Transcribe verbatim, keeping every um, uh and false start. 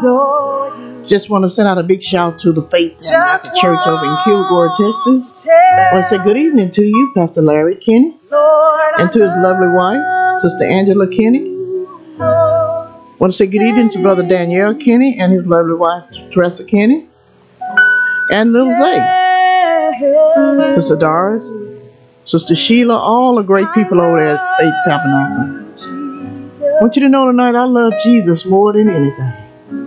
adore you. Just want to send out a big shout to the Faith Tabernacle Church over in Kilgore, Texas. I want to say good evening to you, Pastor Larry Kenny, Lord, and to his lovely wife, Sister Angela Kenny. I want to say good evening to Brother Danielle Kenny and his lovely wife, Teresa Kenny, and little Zay, Sister Doris, Sister Sheila, all the great people over there at Faith Tabernacle. I want you to know tonight I love Jesus more than anything.